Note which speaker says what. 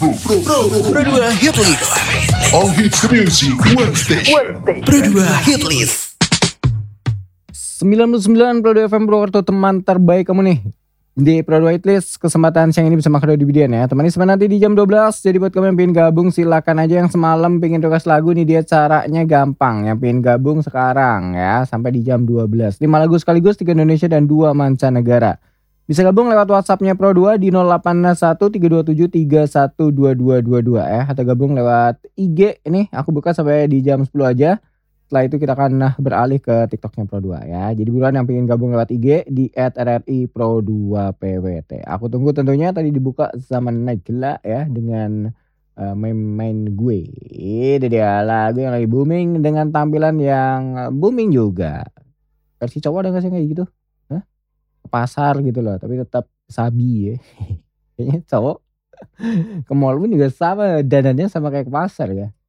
Speaker 1: Pro 2 Hit List.
Speaker 2: All hits music, one station.
Speaker 1: Pro 2 Hit List.
Speaker 3: 99 Pro 2 FM Purwokerto, teman terbaik kamu nih. Di Pro 2 Hit List, kesempatan siang ini bersama Kado di Bidian ya. Temani sampai nanti di jam 12. Jadi buat kamu yang pengen gabung silakan aja. Yang semalam pengen request lagu nih, dia caranya gampang. Yang pengen gabung sekarang ya sampai di jam 12. 5 lagu sekaligus, 3 Indonesia dan 2 mancanegara. Bisa gabung lewat WhatsAppnya Pro 2 di 081327312222 ya. Atau gabung lewat IG ini, aku buka sampai di jam 10 aja. Setelah itu kita akan beralih ke TikToknya Pro 2 ya. Jadi buruan yang pengen gabung lewat IG di @RRI_Pro2PWT. Aku tunggu tentunya. Tadi dibuka sama Najla ya dengan main gue. Ini dia lagu yang lagi booming dengan tampilan yang booming juga. Versi cowok ada gak sih kayak gitu? Hah? Ke pasar gitu loh, tapi tetap sabi ya. Kayaknya cowok ke mall pun juga sama, dandannya sama kayak ke pasar ya.